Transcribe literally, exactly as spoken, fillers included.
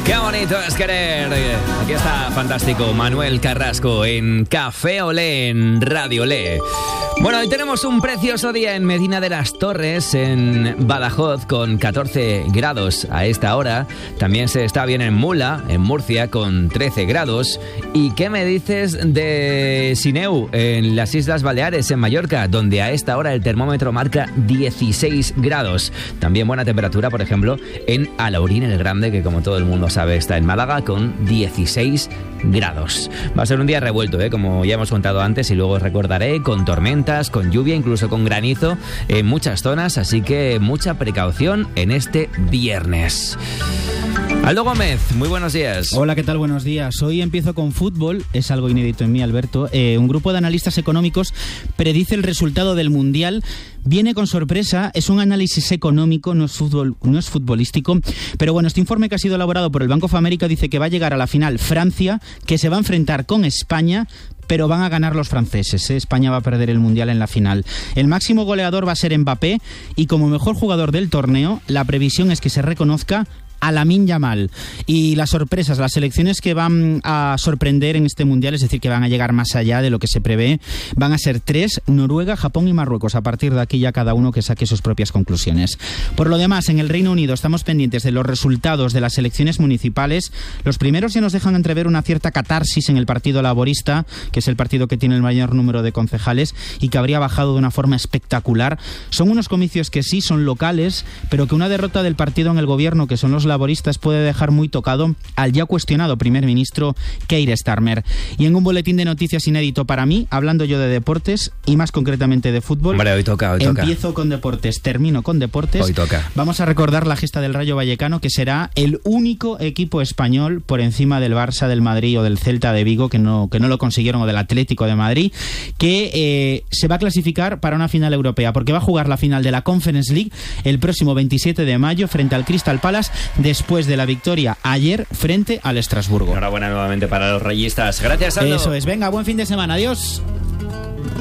Qué bonito es querer. Aquí está fantástico Manuel Carrasco en Café Olé, en Radio Olé. Bueno, hoy tenemos un precioso día en Medina de las Torres, en Badajoz, con catorce grados a esta hora. También se está bien en Mula, en Murcia, con trece grados. ¿Y qué me dices de Sineu, en las Islas Baleares, en Mallorca, donde a esta hora el termómetro marca dieciséis grados? También buena temperatura, por ejemplo, en Alaurín el Grande, que como todo el mundo sabe está en Málaga, con dieciséis grados. Va a ser un día revuelto, ¿eh? Como ya hemos contado antes, y luego os recordaré, con tormentas, con lluvia, incluso con granizo en muchas zonas, así que mucha precaución en este viernes. Aldo Gómez, muy buenos días. Hola, ¿qué tal? Buenos días. Hoy empiezo con fútbol, es algo inédito en mí, Alberto. Eh, un grupo de analistas económicos predice el resultado del Mundial. Viene con sorpresa, es un análisis económico, no es fútbol, no es futbolístico. Pero bueno, este informe que ha sido elaborado por el Bank of America dice que va a llegar a la final Francia, que se va a enfrentar con España, pero van a ganar los franceses, ¿eh? España va a perder el Mundial en la final. El máximo goleador va a ser Mbappé y como mejor jugador del torneo, la previsión es que se reconozca a Lamine Yamal. Y las sorpresas, las selecciones que van a sorprender en este Mundial, es decir, que van a llegar más allá de lo que se prevé, van a ser tres: Noruega, Japón y Marruecos. A partir de aquí ya cada uno que saque sus propias conclusiones. Por lo demás, en el Reino Unido estamos pendientes de los resultados de las elecciones municipales. Los primeros ya nos dejan entrever una cierta catarsis en el Partido Laborista, que es el partido que tiene el mayor número de concejales y que habría bajado de una forma espectacular. Son unos comicios que sí son locales, pero que una derrota del partido en el gobierno, que son los laboristas, puede dejar muy tocado al ya cuestionado primer ministro Keir Starmer. Y en un boletín de noticias inédito para mí, hablando yo de deportes y más concretamente de fútbol. Hombre, hoy toca, hoy toca. Empiezo con deportes, termino con deportes. Hoy toca. Vamos a recordar la gesta del Rayo Vallecano, que será el único equipo español por encima del Barça, del Madrid o del Celta de Vigo, que no, que no lo consiguieron, o del Atlético de Madrid, que eh, se va a clasificar para una final europea, porque va a jugar la final de la Conference League el próximo veintisiete de mayo frente al Crystal Palace, después de la victoria ayer frente al Estrasburgo. Enhorabuena nuevamente para los rayistas. Gracias, Aldo. Eso es. Venga, buen fin de semana. Adiós.